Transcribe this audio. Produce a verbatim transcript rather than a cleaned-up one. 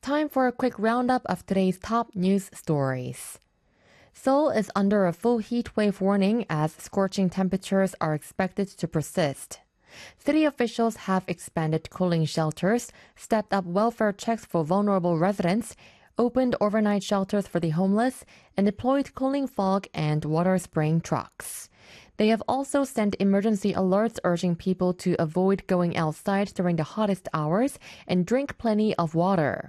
Time for a quick roundup of today's top news stories. Seoul is under a full heat wave warning as scorching temperatures are expected to persist. City officials have expanded cooling shelters, stepped up welfare checks for vulnerable residents, opened overnight shelters for the homeless, and deployed cooling fog and water spraying trucks. They have also sent emergency alerts urging people to avoid going outside during the hottest hours and drink plenty of water.